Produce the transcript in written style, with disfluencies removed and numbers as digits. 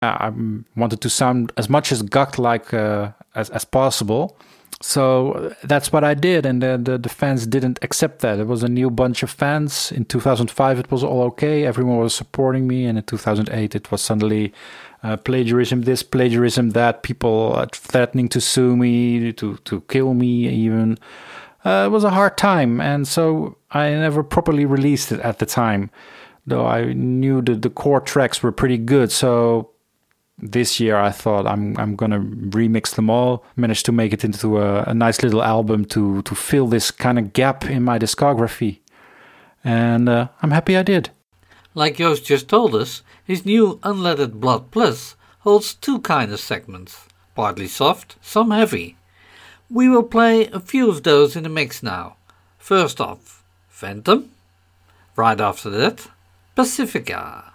I wanted to sound as much as Gakt-like as possible. So that's what I did, and the fans didn't accept that. It was a new bunch of fans. In 2005, it was all okay. Everyone was supporting me, and in 2008, it was suddenly plagiarism this, plagiarism that, people threatening to sue me, to kill me even. It was a hard time, and so I never properly released it at the time, though I knew that the core tracks were pretty good. So this year I thought I'm gonna remix them all, managed to make it into a nice little album to fill this kind of gap in my discography, and I'm happy I did. Like Joost just told us, his new Unleaded Blood Plus holds two kind of segments, partly soft, some heavy. We will play a few of those in the mix now. First off, Phantom. Right after that, Pacifica.